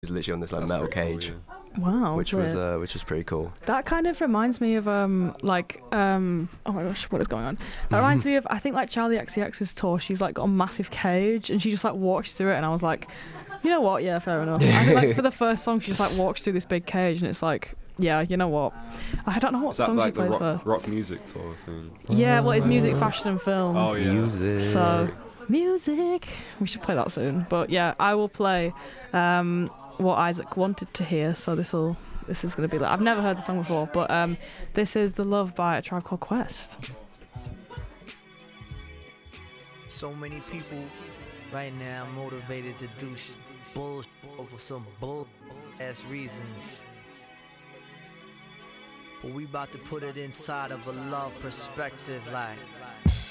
was literally on this like metal cage, Wow. which was pretty cool. That kind of reminds me of oh my gosh, what is going on? That reminds me of, I think, like Charlie XCX's tour. She's like got a massive cage and she just like walks through it, and I was like, you know what? Yeah, fair enough. I think like for the first song, she just like walks through this big cage, and it's like, yeah, you know what? I don't know what song like she plays the first. rock music tour thing? Yeah, well, it's music, fashion, and film. Oh yeah. Music. So, music. We should play that soon. But yeah, I will play what Isaac wanted to hear. So this is going to be like, I've never heard the song before, but this is The Love by A Tribe Called Quest. So many people right now motivated to do bullshit over some bull-ass reasons. But we about to put it inside of a love perspective, like